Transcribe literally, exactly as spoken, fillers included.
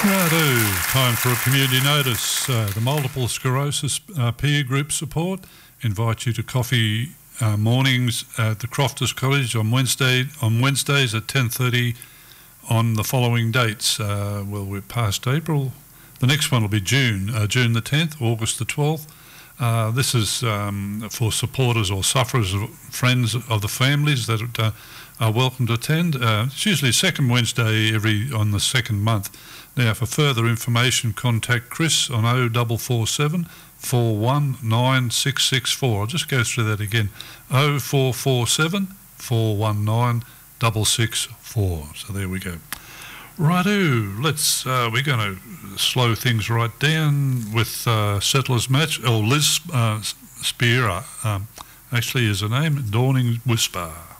Righto, time for a community notice. Uh, the Multiple Sclerosis uh, Peer Group Support invite you to coffee uh, mornings at the Crofters Cottage on Wednesday on Wednesdays at ten thirty on the following dates. Uh, well, we're past April. The next one will be June, uh, June the tenth, August the twelfth. Uh, this is um, for supporters or sufferers, of friends of the families that uh, are welcome to attend. Uh, it's usually second Wednesday every on the second month. Now, for further information, contact Chris on oh four four seven, four one nine six six four. I'll just go through that again. oh four four seven, four one nine six six four. So there we go. Righto, let's, uh, we're going to slow things right down with uh, Settlers Match, or Liz uh, Spear, um, actually is her name, Dawning Whisper.